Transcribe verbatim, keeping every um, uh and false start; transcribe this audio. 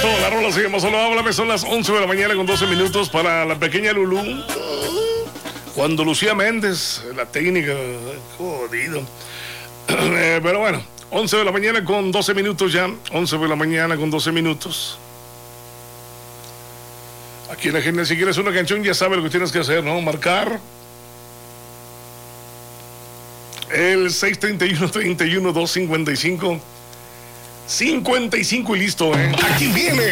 Perfecto, la rola se llama Solo Háblame. Son las once de la mañana con doce minutos para la pequeña Lulú. Cuando Lucía Méndez, la técnica, jodido. Eh, pero bueno, once de la mañana con doce minutos ya. once de la mañana con doce minutos. Aquí en la gente, si quieres una canción, ya sabes lo que tienes que hacer, ¿no? Marcar el seis treinta y uno, treinta y uno, doscientos cincuenta y cinco, cincuenta y cinco y listo, ¿eh? Aquí viene